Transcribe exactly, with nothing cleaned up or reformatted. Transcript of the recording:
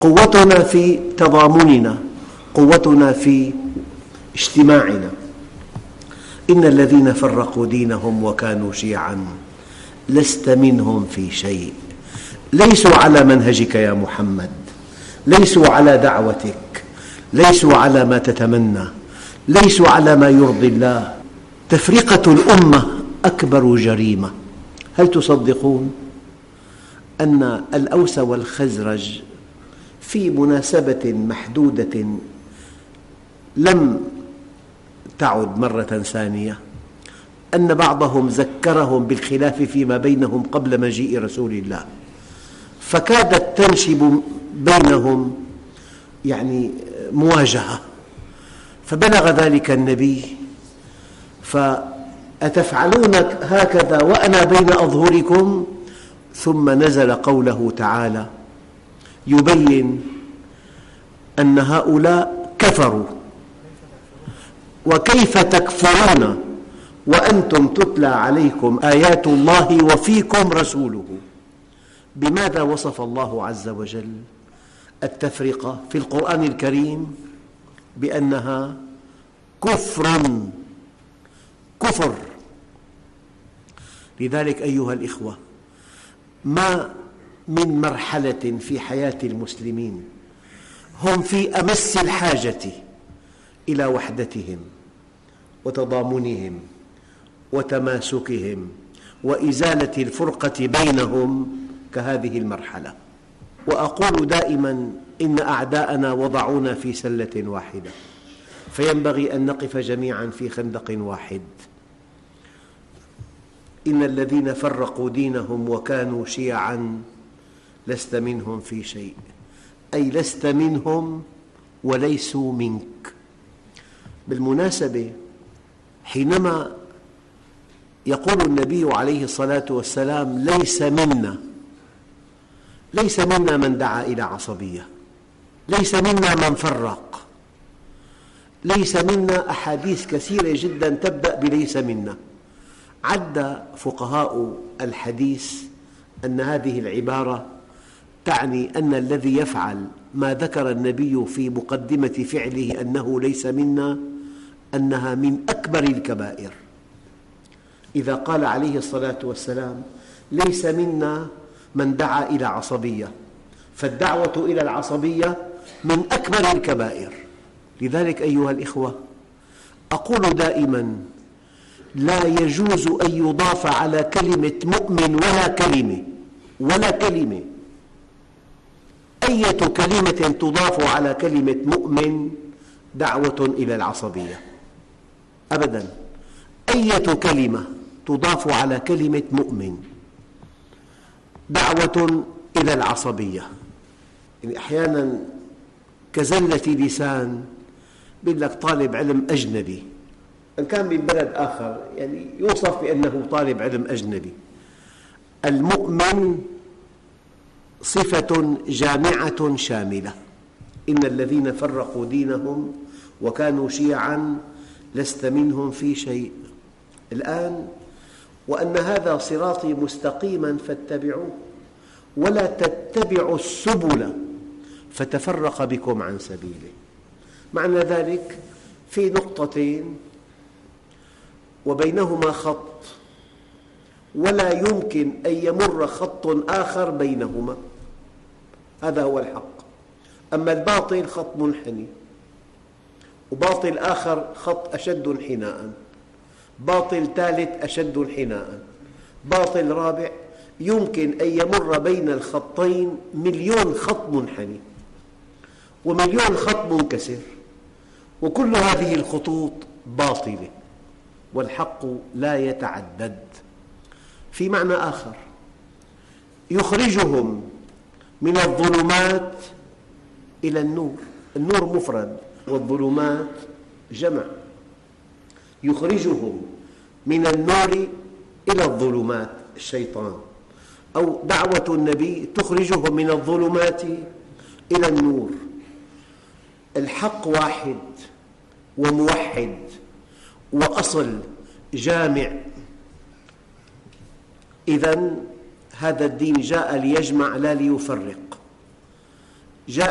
قوتنا في تضامننا، قوتنا في اجتماعنا. إن الذين فرقوا دينهم وكانوا شيعاً لست منهم في شيء. ليسوا على منهجك يا محمد، ليسوا على دعوتك، ليسوا على ما تتمنى، ليسوا على ما يرضي الله. تفرقة الأمة أكبر جريمة. هل تصدقون أن الأوس والخزرج في مناسبة محدودة لم تعد مرة ثانية أن بعضهم ذكرهم بالخلاف فيما بينهم قبل مجيء رسول الله، فكادت تنشب بينهم يعني مواجهة، فبلغ ذلك النبي: فأتفعلون هكذا وأنا بين أظهركم؟ ثم نزل قوله تعالى يبين أن هؤلاء كفروا وكيف تكفرون وأنتم تتلى عليكم آيات الله وفيكم رسوله. بماذا وصف الله عز وجل التفرقة في القرآن الكريم؟ بأنها كفر كفر. لذلك أيها الإخوة، ما من مرحلة في حياة المسلمين هم في أمس الحاجة إلى وحدتهم وتضامنهم وتماسكهم وإزالة الفرقة بينهم كهذه المرحلة. وأقول دائماً إن أعداءنا وضعونا في سلة واحدة، فينبغي أن نقف جميعاً في خندق واحد. إن الذين فرقوا دينهم وكانوا شيعاً لست منهم في شيء، أي لست منهم وليسوا منك. بالمناسبة، حينما يقول النبي عليه الصلاة والسلام ليس منا، ليس منا من دعا إلى عصبية، ليس منا من فرق، ليس منا أحاديث كثيرة جدا تبدأ بليس منا. عد فقهاء الحديث أن هذه العبارة تعني أن الذي يفعل ما ذكر النبي في مقدمة فعله أنه ليس منا أنها من أكبر الكبائر. إذا قال عليه الصلاة والسلام ليس منا من دعا إلى عصبية، فالدعوة إلى العصبية من أكبر الكبائر. لذلك أيها الإخوة، أقول دائماً لا يجوز أن يضاف على كلمة مؤمن ولا كلمة ولا كلمة. أية كلمة تضاف على كلمة مؤمن دعوة إلى العصبية أبداً. أية كلمة تضاف على كلمة مؤمن دعوة إلى العصبية. يعني أحياناً كزلة لسان يقول لك طالب علم أجنبي، إن كان من بلد آخر يعني يوصف بأنه طالب علم أجنبي. المؤمن صفة جامعة شاملة. إن الذين فرقوا دينهم وكانوا شيعاً لست منهم في شيء. الآن وأن هذا صراطي مستقيماً فاتبعوه ولا تتبعوا السبل فتفرق بكم عن سبيله. معنى ذلك في نقطتين وبينهما خط، ولا يمكن أن يمر خط آخر بينهما، هذا هو الحق. أما الباطل خط منحني، وباطل آخر خط أشد انحناءً، باطل ثالث أشد انحناءً، باطل رابع. يمكن أن يمر بين الخطين مليون خط منحني ومليون خط منكسر، وكل هذه الخطوط باطلة، والحق لا يتعدد. في معنى آخر، يخرجهم من الظلمات إلى النور. النور مفرد والظلمات جمع. يخرجهم من النور إلى الظلمات الشيطان، أو دعوة النبي تخرجهم من الظلمات إلى النور. الحق واحد وموحد وأصل جامع. إذن هذا الدين جاء ليجمع لا ليفرق. جاء